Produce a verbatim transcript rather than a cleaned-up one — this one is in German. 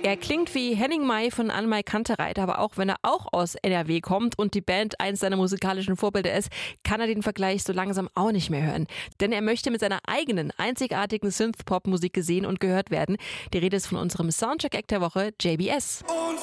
Er klingt wie Henning May von Anne-Mai Kantereit, aber auch wenn er auch aus N R W kommt und die Band eins seiner musikalischen Vorbilder ist, kann er den Vergleich so langsam auch nicht mehr hören. Denn er möchte mit seiner eigenen, einzigartigen Synth-Pop-Musik gesehen und gehört werden. Die Rede ist von unserem Soundcheck-Act der Woche, J B S.